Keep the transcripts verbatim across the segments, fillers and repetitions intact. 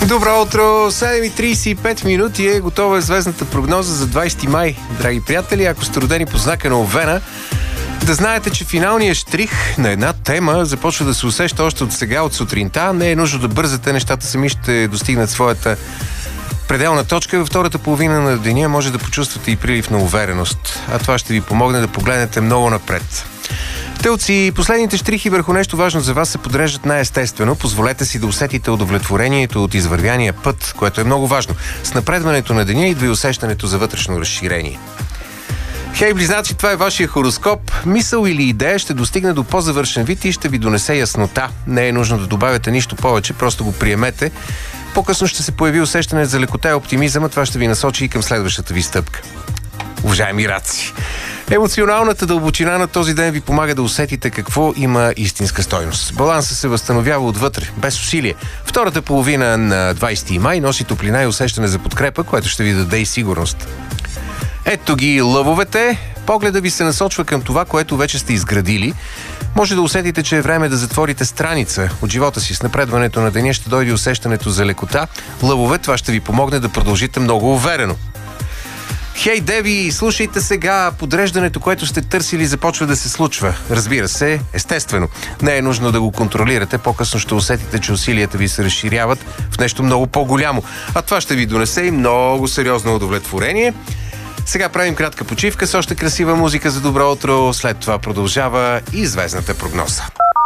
Добро утро! седем и трийсет и пет минути е готова е звездната прогноза за двайсети май. Драги приятели, ако сте родени по знака на Овена, да знаете, че финалният штрих на една тема започва да се усеща още от сега, от сутринта. Не е нужно да бързате, нещата сами ще достигнат своята пределна точка. Във втората половина на деня може да почувствате и прилив на увереност, а това ще ви помогне да погледнете много напред. Телци, последните щрихи върху нещо важно за вас се подреждат най-естествено. Позволете си да усетите удовлетворението от извървяния път, което е много важно. С напредването на деня идва и усещането за вътрешно разширение. Хей, близнаци, това е вашия хороскоп. Мисъл или идея ще достигне до по-завършен вид и ще ви донесе яснота. Не е нужно да добавяте нищо повече, просто го приемете. По-късно ще се появи усещане за лекота и оптимизъм, а това ще ви насочи и към следващата ви стъпка. Уважаеми раци, емоционалната дълбочина на този ден ви помага да усетите какво има истинска стойност. Балансът се възстановява отвътре, без усилие. Втората половина на двайсети май носи топлина и усещане за подкрепа, което ще ви даде и сигурност. Ето ги лъвовете. Погледа ви се насочва към това, което вече сте изградили. Може да усетите, че е време да затворите страница от живота си. С напредването на деня ще дойде усещането за лекота. Лъвове, това ще ви помогне да продължите много уверено. Хей, деви, слушайте сега. Подреждането, което сте търсили, започва да се случва. Разбира се, естествено. Не е нужно да го контролирате. По-късно ще усетите, че усилията ви се разширяват в нещо много по-голямо. А това ще ви донесе и много сериозно удовлетворение. Сега правим кратка почивка с още красива музика за добро утро. След това продължава и звездната прогноза.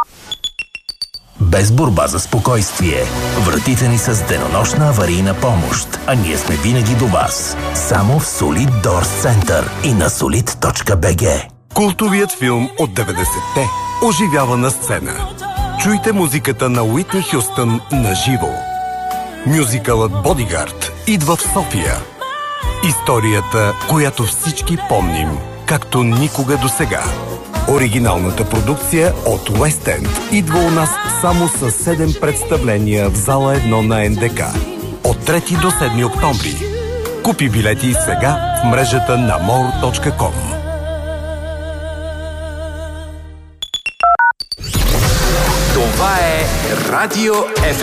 Без борба за спокойствие. Вратите ни с денонощна аварийна помощ. А ние сме винаги до вас. Само в Solid Doors Center и на solid точка би джи. Култовият филм от деветдесетте оживява на сцена. Чуйте музиката на Уитни Хюстън на живо. Мюзикълът Бодигард идва в София. Историята, която всички помним, както никога досега. Оригиналната продукция от Уест Енд идва у нас само с седем представления в зала едно на ен де ка. От трети до седми октомври. Купи билети сега в мрежата на мор точка ком. Това е Радио Еф